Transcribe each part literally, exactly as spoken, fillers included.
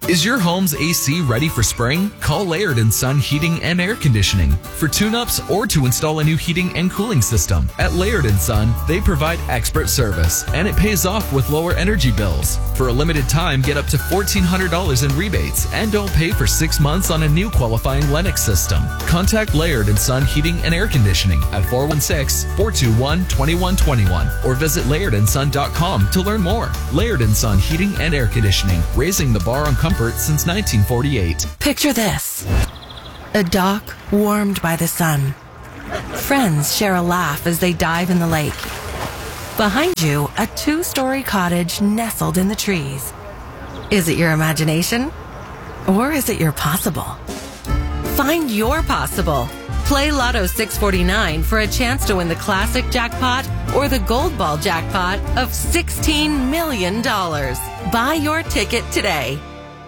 Is your home's A C ready for spring? Call Laird and Son Heating and Air Conditioning for tune-ups or to install a new heating and cooling system. At Laird and Son, they provide expert service, and it pays off with lower energy bills. For a limited time, get up to fourteen hundred dollars in rebates and don't pay for six months on a new qualifying Lennox system. Contact Laird and Son Heating and Air Conditioning at four one six, four two one, two one two one or visit laird and son dot com to learn more. Laird and Son Heating and Air Conditioning, raising the bar on comfort since nineteen forty-eight. Picture this. A dock warmed by the sun. Friends share a laugh as they dive in the lake. Behind you, a two-story cottage nestled in the trees. Is it your imagination? Or is it your possible? Find your possible. Play Lotto six forty-nine for a chance to win the classic jackpot or the gold ball jackpot of sixteen million dollars. Buy your ticket today.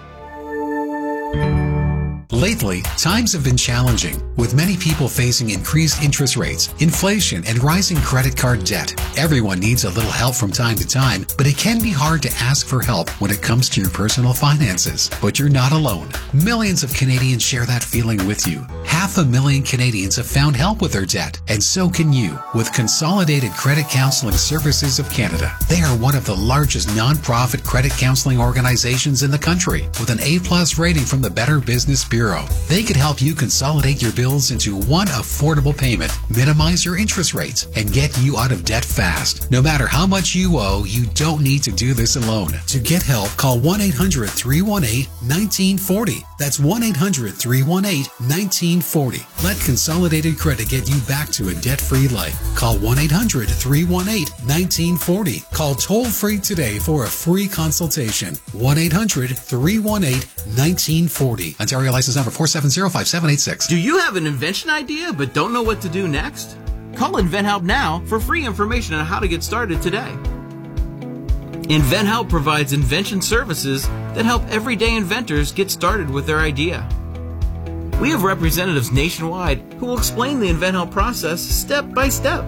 Lately, times have been challenging, with many people facing increased interest rates, inflation, and rising credit card debt. Everyone needs a little help from time to time, but it can be hard to ask for help when it comes to your personal finances. But you're not alone. Millions of Canadians share that feeling with you. Half a million Canadians have found help with their debt, and so can you with Consolidated Credit Counseling Services of Canada. They are one of the largest non-profit credit counseling organizations in the country, with an A-plus rating from the Better Business Bureau. They could help you consolidate your bills into one affordable payment, minimize your interest rates, and get you out of debt fast. No matter how much you owe, you don't need to do this alone. To get help, call one eight hundred, three one eight, one nine four zero. That's one eight hundred, three one eight, one nine four zero. Let Consolidated Credit get you back to a debt-free life. Call one eight hundred, three one eight, one nine four zero. Call toll-free today for a free consultation. one eight hundred, three one eight, one nine four zero. Ontario license number four seven zero, five seven eight six. Do you have an invention idea but don't know what to do next? Call InventHelp now for free information on how to get started today. InventHelp provides invention services that help everyday inventors get started with their idea. We have representatives nationwide who will explain the InventHelp process step by step.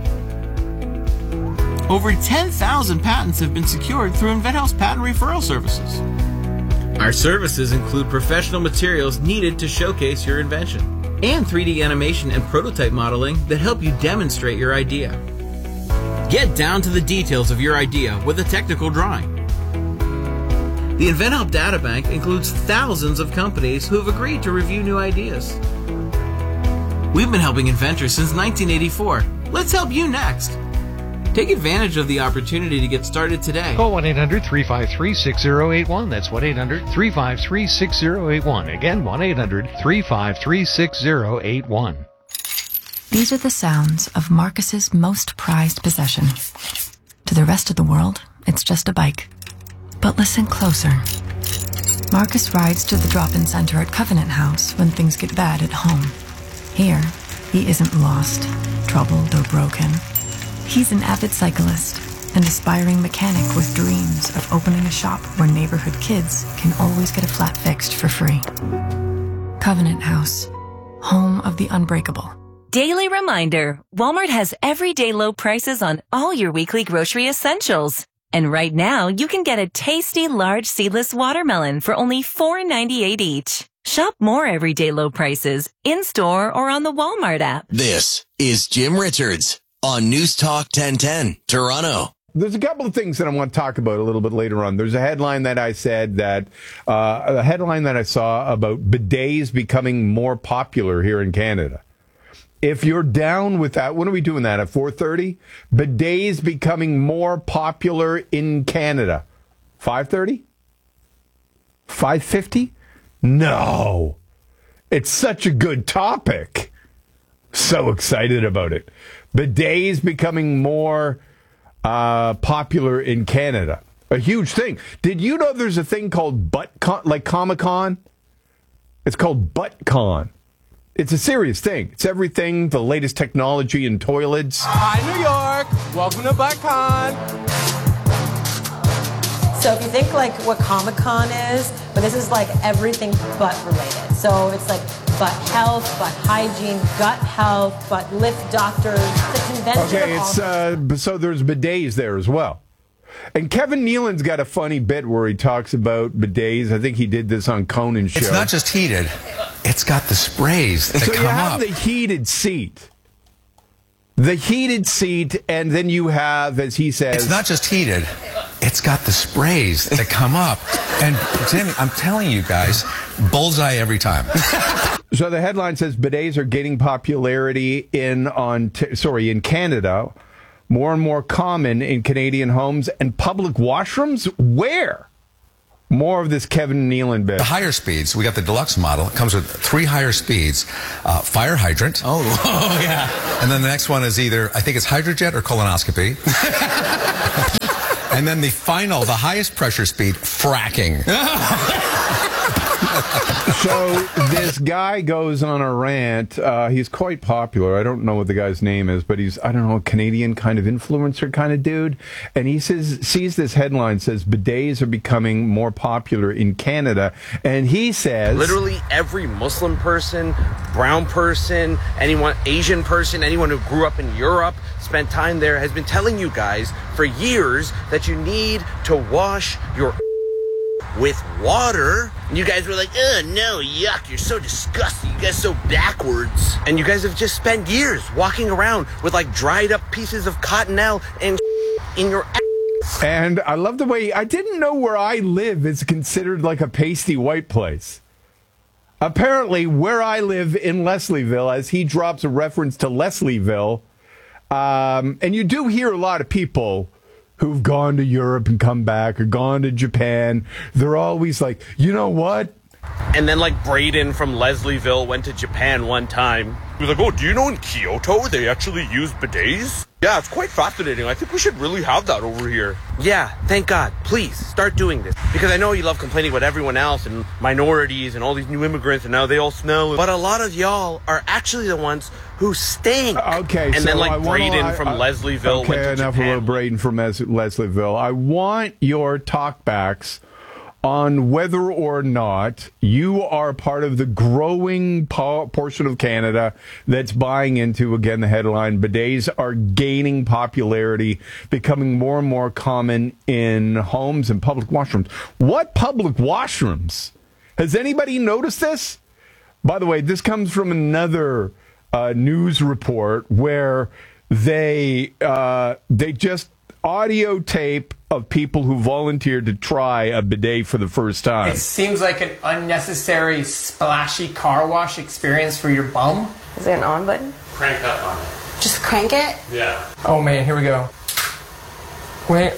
Over ten thousand patents have been secured through InventHelp's patent referral services. Our services include professional materials needed to showcase your invention and three D animation and prototype modeling that help you demonstrate your idea. Get down to the details of your idea with a technical drawing. The InventHelp Databank includes thousands of companies who have agreed to review new ideas. We've been helping inventors since nineteen eighty-four. Let's help you next. Take advantage of the opportunity to get started today. Call one eight hundred, three five three, six zero eight one. That's one eight hundred, three five three, six zero eight one. Again, one eight hundred, three five three, six zero eight one. These are the sounds of Marcus's most prized possession. To the rest of the world, it's just a bike. But listen closer. Marcus rides to the drop-in center at Covenant House when things get bad at home. Here, he isn't lost, troubled, or broken. He's an avid cyclist, an aspiring mechanic with dreams of opening a shop where neighborhood kids can always get a flat fixed for free. Covenant House, home of the unbreakable. Daily reminder, Walmart has everyday low prices on all your weekly grocery essentials. And right now, you can get a tasty large seedless watermelon for only four ninety-eight each. Shop more everyday low prices in-store or on the Walmart app. This is Jim Richards on News Talk ten ten, Toronto. There's a couple of things that I want to talk about a little bit later on. There's a headline that I said that, uh, a headline that I saw about bidets becoming more popular here in Canada. If you're down with that, when are we doing that, at four thirty? Bidets becoming more popular in Canada. five thirty? five fifty? No. It's such a good topic. So excited about it. Bidets becoming more uh, popular in Canada. A huge thing. Did you know there's a thing called ButtCon, like Comic-Con? It's called ButtCon. It's a serious thing. It's everything, the latest technology in toilets. Hi, New York. Welcome to ButtCon. So if you think like what Comic-Con is, but this is like everything butt related. So it's like butt health, butt hygiene, gut health, butt lift doctors. It's a convention. Okay, of it's all- uh, so there's bidets there as well. And Kevin Nealon's got a funny bit where he talks about bidets. I think he did this on Conan's show. It's not just heated. It's got the sprays that so come you have up. the heated seat. The heated seat, and then you have, as he says... It's not just heated. It's got the sprays that come up. And, Jimmy, I'm telling you guys, bullseye every time. So the headline says bidets are gaining popularity in on sorry in Canada, more and more common in Canadian homes and public washrooms. Where? More of this Kevin Nealon bit. The higher speeds. We got the deluxe model. It comes with three higher speeds. Uh, fire hydrant. Oh, oh, yeah. And then the next one is either, I think it's hydrojet or colonoscopy. And then the final, the highest pressure speed, fracking. So this guy goes on a rant. Uh, he's quite popular. I don't know what the guy's name is, but he's, I don't know, a Canadian kind of influencer kind of dude. And he says, sees this headline, says bidets are becoming more popular in Canada. And he says... Literally every Muslim person, brown person, anyone, Asian person, anyone who grew up in Europe, spent time there, has been telling you guys for years that you need to wash your with water. And you guys were like, oh no, yuck, you're so disgusting, you guys are so backwards. And you guys have just spent years walking around with like dried up pieces of cottonelle and in your ass. And I love the way, I didn't know where I live is considered like a pasty white place. Apparently where I live in Leslieville, as he drops a reference to Leslieville, um, and you do hear a lot of people who've gone to Europe and come back or gone to Japan, they're always like, you know what? And then like Braden from Leslieville went to Japan one time. He was like, oh, do you know in Kyoto they actually use bidets? Yeah, it's quite fascinating. I think we should really have that over here. Yeah, thank God. Please, start doing this. Because I know you love complaining about everyone else and minorities and all these new immigrants and now they all smell. But a lot of y'all are actually the ones who stink. Okay, and so then like I Braden wanna, from I, Leslieville okay, went to enough Japan. about Braden from Les- Leslieville. I want your talkbacks on whether or not you are part of the growing po- portion of Canada that's buying into, again, the headline, bidets are gaining popularity, becoming more and more common in homes and public washrooms. What public washrooms? Has anybody noticed this? By the way, this comes from another uh, news report where they uh, they just audio tape of people who volunteered to try a bidet for the first time. It seems like an unnecessary, splashy car wash experience for your bum. Is there an on button? Crank up on it. Just crank it? Yeah. Oh man, here we go. Wait.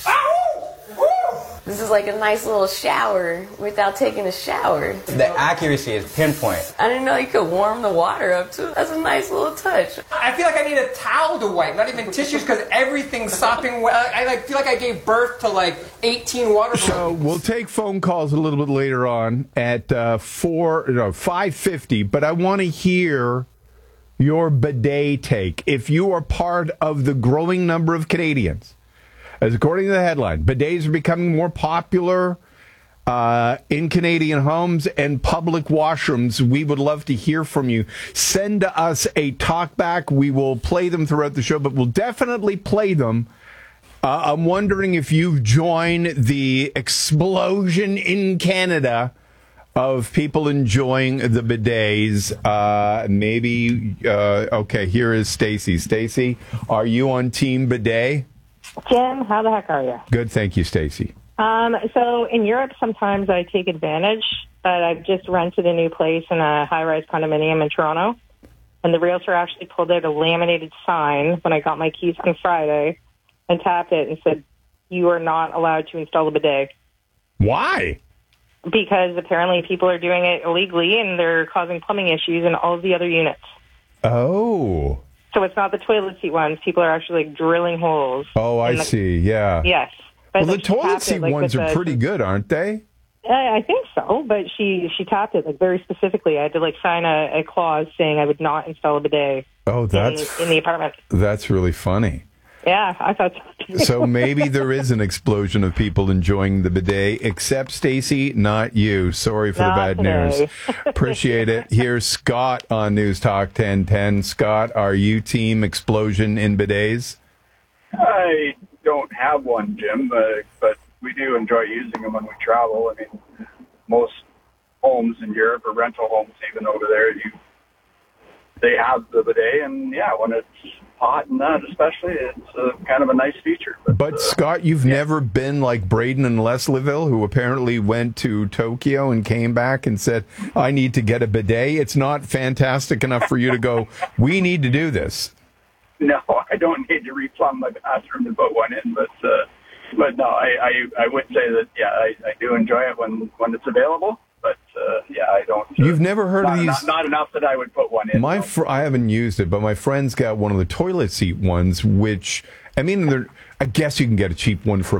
This is like a nice little shower without taking a shower. The accuracy is pinpoint. I didn't know you could warm the water up too. That's a nice little touch. I feel like I need a towel to wipe, not even tissues, because everything's sopping wet. I like, feel like I gave birth to like eighteen water balloons. So we'll take phone calls a little bit later on at uh, four, no, five fifty. But I want to hear your bidet take. If you are part of the growing number of Canadians, as according to the headline, bidets are becoming more popular uh, in Canadian homes and public washrooms. We would love to hear from you. Send us a talkback. We will play them throughout the show, but we'll definitely play them. Uh, I'm wondering if you've joined the explosion in Canada of people enjoying the bidets. Uh, maybe, uh, okay, here is Stacy. Stacy, are you on Team Bidet? Jim, how the heck are you? Good, thank you, Stacy. Um, so in Europe, sometimes I take advantage, but I've just rented a new place in a high-rise condominium in Toronto, and the realtor actually pulled out a laminated sign when I got my keys on Friday and tapped it and said, you are not allowed to install a bidet. Why? Because apparently people are doing it illegally, and they're causing plumbing issues in all of the other units. Oh. So it's not the toilet seat ones. People are actually like, drilling holes. Oh, I the, see. Yeah. Yes. But well, like, the toilet seat it, like, ones are the, pretty good, aren't they? I, I think so, but she, she tapped it like very specifically. I had to like sign a, a clause saying I would not install a bidet. Oh, that's in, in the apartment. That's really funny. Yeah, I thought so. So maybe there is an explosion of people enjoying the bidet, except Stacy, not you. Sorry for not the bad today. news. Appreciate it. Here's Scott on News Talk ten ten. Scott, are you team explosion in bidets? Hi. don't have one, Jim, uh, but we do enjoy using them when we travel. I mean, most homes in Europe or rental homes, even over there, you they have the bidet, and yeah, when it's hot and that, especially, it's uh, kind of a nice feature. But, but uh, Scott, you've yeah. never been like Braden and Leslieville, who apparently went to Tokyo and came back and said, "I need to get a bidet." It's not fantastic enough for you to go, "We need to do this." No, I don't need to replumb my bathroom to put one in, but uh, but no, I, I I would say that yeah, I, I do enjoy it when when it's available. But uh, yeah, I don't. Uh, You've never heard not, of these? Not, not enough that I would put one in. My fr- I haven't used it, but my friend's got one of the toilet seat ones, which I mean, they're, I guess you can get a cheap one for